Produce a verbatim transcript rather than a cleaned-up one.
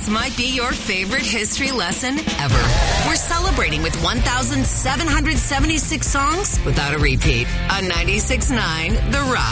This might be your favorite history lesson ever. We're celebrating with one thousand seven hundred seventy-six songs without a repeat on ninety-six point nine The Rock.